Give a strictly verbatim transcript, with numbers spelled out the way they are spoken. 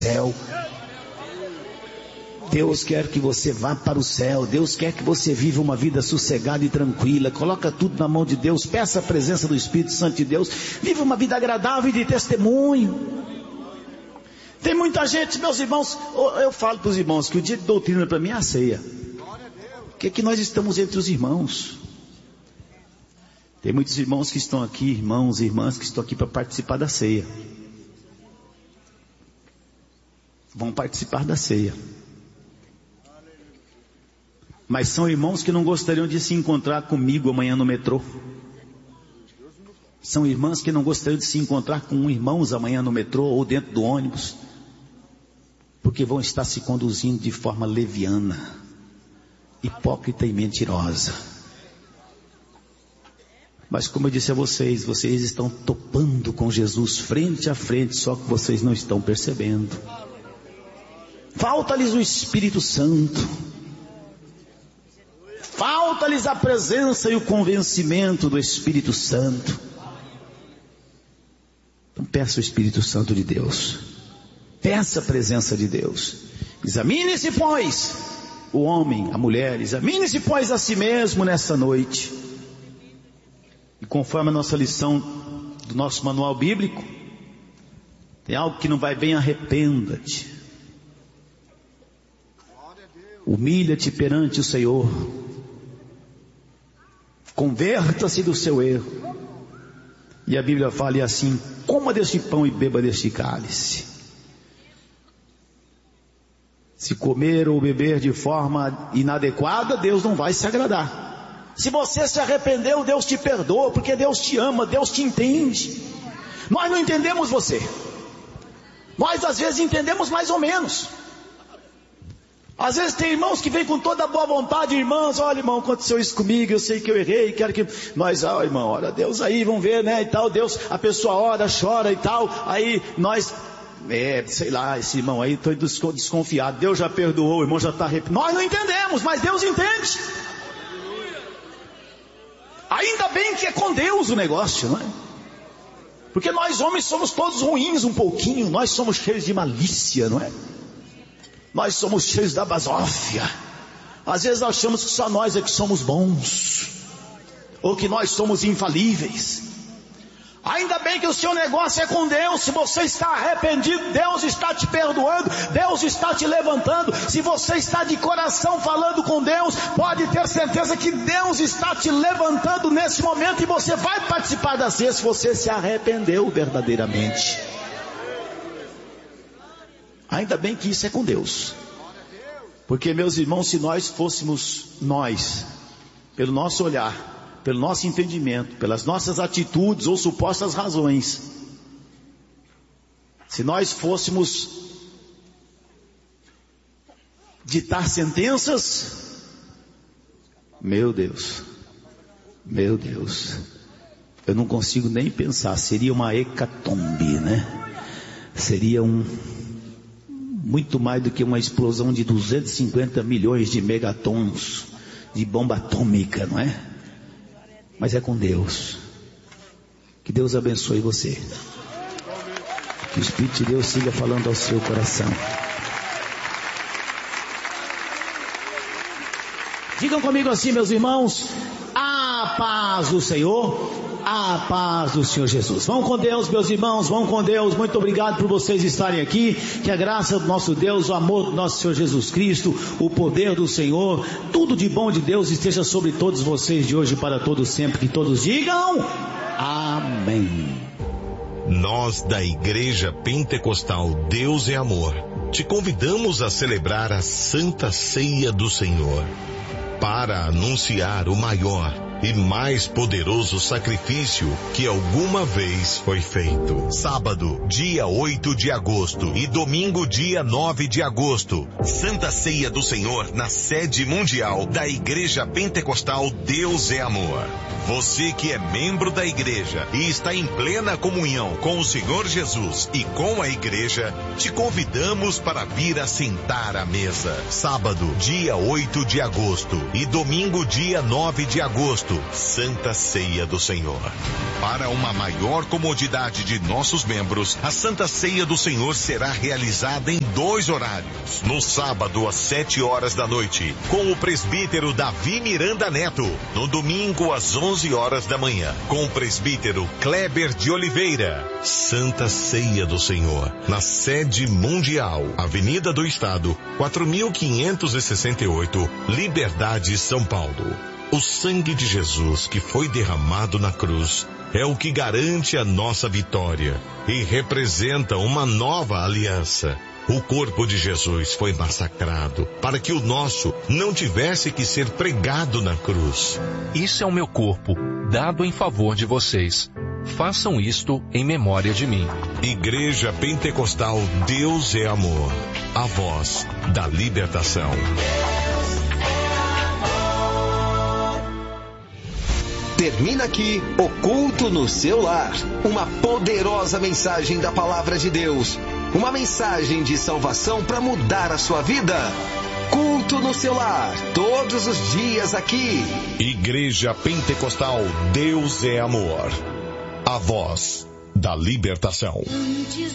céu. Deus quer que você vá para o céu. Deus quer que você viva uma vida sossegada e tranquila. Coloca tudo na mão de Deus. Peça a presença do Espírito Santo de Deus. Viva uma vida agradável e de testemunho. Tem muita gente, meus irmãos, eu falo para os irmãos que o dia de doutrina para mim é a ceia. Porque que nós estamos entre os irmãos. Tem muitos irmãos que estão aqui, irmãos e irmãs que estão aqui para participar da ceia. Vão participar da ceia. Mas são irmãos que não gostariam de se encontrar comigo amanhã no metrô. São irmãs que não gostariam de se encontrar com irmãos amanhã no metrô ou dentro do ônibus. Porque vão estar se conduzindo de forma leviana, hipócrita e mentirosa. Mas como eu disse a vocês, vocês estão topando com Jesus frente a frente, só que vocês não estão percebendo. Falta-lhes o Espírito Santo. Falta-lhes a presença e o convencimento do Espírito Santo. Então peça o Espírito Santo de Deus. Peça a presença de Deus. Examine-se, pois, o homem, a mulher, examine-se, pois, a si mesmo nessa noite. E conforme a nossa lição do nosso manual bíblico, tem algo que não vai bem, arrependa-te. Humilha-te perante o Senhor. Converta-se do seu erro. E a Bíblia fala e assim: coma deste pão e beba deste cálice. Se comer ou beber de forma inadequada, Deus não vai se agradar. Se você se arrependeu, Deus te perdoa, porque Deus te ama, Deus te entende. Nós não entendemos você. Nós às vezes entendemos mais ou menos. Às vezes tem irmãos que vêm com toda a boa vontade, irmãos, olha irmão, aconteceu isso comigo, eu sei que eu errei, quero que nós, ó irmão, ora a Deus aí, vamos ver, né, e tal, Deus, a pessoa ora, chora e tal, aí nós, é, sei lá, esse irmão aí, estou desconfiado, Deus já perdoou, o irmão já está arrependido. Nós não entendemos, mas Deus entende. Ainda bem que é com Deus o negócio, não é? Porque nós homens somos todos ruins um pouquinho, nós somos cheios de malícia, não é? Nós somos cheios da basófia. Às vezes achamos que só nós é que somos bons, ou que nós somos infalíveis. Ainda bem que o seu negócio é com Deus. Se você está arrependido, Deus está te perdoando, Deus está te levantando. Se você está de coração falando com Deus, pode ter certeza que Deus está te levantando nesse momento, e você vai participar da ceia se você se arrependeu verdadeiramente. Ainda bem que isso é com Deus. Porque, meus irmãos, se nós fôssemos nós, pelo nosso olhar, pelo nosso entendimento, pelas nossas atitudes ou supostas razões, se nós fôssemos ditar sentenças, meu Deus, meu Deus, eu não consigo nem pensar, seria uma hecatombe, né? Seria um... muito mais do que uma explosão de duzentos e cinquenta milhões de megatons de bomba atômica, não é? Mas é com Deus. Que Deus abençoe você. Que o Espírito de Deus siga falando ao seu coração. Digam comigo assim, meus irmãos: a paz do Senhor, a paz do Senhor Jesus. Vão com Deus, meus irmãos, vão com Deus. Muito obrigado por vocês estarem aqui. Que a graça do nosso Deus, o amor do nosso Senhor Jesus Cristo, o poder do Senhor, tudo de bom de Deus esteja sobre todos vocês de hoje para todos sempre. Que todos digam amém. Nós da Igreja Pentecostal Deus é Amor te convidamos a celebrar a Santa Ceia do Senhor para anunciar o maior e mais poderoso sacrifício que alguma vez foi feito. Sábado, dia oito de agosto e domingo, dia nove de agosto. Santa Ceia do Senhor na sede mundial da Igreja Pentecostal Deus é Amor. Você que é membro da igreja e está em plena comunhão com o Senhor Jesus e com a igreja, te convidamos para vir assentar à mesa. Sábado, dia oito de agosto e domingo, dia nove de agosto. Oferecimento Santa Ceia do Senhor. Para uma maior comodidade de nossos membros, a Santa Ceia do Senhor será realizada em dois horários. No sábado, às sete horas da noite, com o presbítero Davi Miranda Neto. No domingo, às onze horas da manhã, com o presbítero Kleber de Oliveira. Santa Ceia do Senhor, na sede mundial, Avenida do Estado, quatro mil quinhentos e sessenta e oito, Liberdade, São Paulo. O sangue de Jesus que foi derramado na cruz é o que garante a nossa vitória e representa uma nova aliança. O corpo de Jesus foi massacrado para que o nosso não tivesse que ser pregado na cruz. Isso é o meu corpo, dado em favor de vocês. Façam isto em memória de mim. Igreja Pentecostal Deus é Amor. A voz da libertação. Termina aqui o Culto no Seu Lar. Uma poderosa mensagem da Palavra de Deus. Uma mensagem de salvação para mudar a sua vida. Culto no Seu Lar, todos os dias aqui. Igreja Pentecostal Deus é Amor. A voz da libertação.